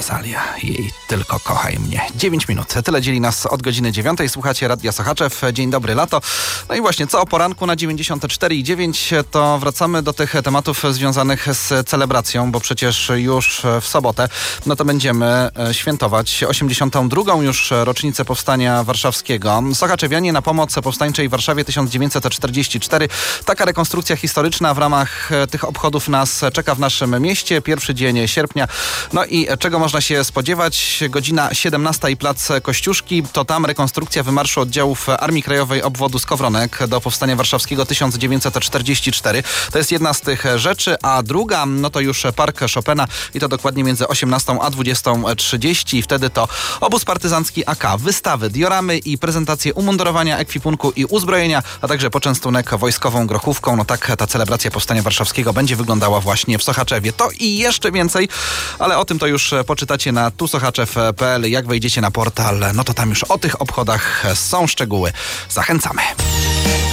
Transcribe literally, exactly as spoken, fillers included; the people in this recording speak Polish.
Rosalia i Tylko kochaj mnie. dziewięć minut. Tyle dzieli nas od godziny dziewiątej. Słuchacie Radia Sochaczew. Dzień dobry, lato. No i właśnie, co o poranku na dziewięćdziesiąt cztery i dziewięć, to wracamy do tych tematów związanych z celebracją, bo przecież już w sobotę, no to będziemy świętować osiemdziesiątą drugą już rocznicę Powstania Warszawskiego. Sochaczewianie na pomoc powstańczej Warszawie tysiąc dziewięćset czterdziesty czwarty. Taka rekonstrukcja historyczna w ramach tych obchodów nas czeka w naszym mieście. Pierwszy dzień sierpnia. No i czego można się spodziewać? Godzina siedemnasta i plac Kościuszki. To tam rekonstrukcja wymarszu oddziałów Armii Krajowej obwodu Skowronek do Powstania Warszawskiego tysiąc dziewięćset czterdziesty czwarty. To jest jedna z tych rzeczy, a druga, no to już Park Chopina i to dokładnie między osiemnastą a dwudziestą trzydzieści. Wtedy to obóz partyzancki A K, wystawy, dioramy i prezentacje umundurowania, ekwipunku i uzbrojenia, a także poczęstunek wojskową grochówką. No tak ta celebracja Powstania Warszawskiego będzie wyglądała właśnie w Sochaczewie. To i jeszcze więcej, ale o tym to już poczytacie na tu sochaczew kropka p l. Jak wejdziecie na portal, no to tam już o tych obchodach są szczegóły. Zachęcamy.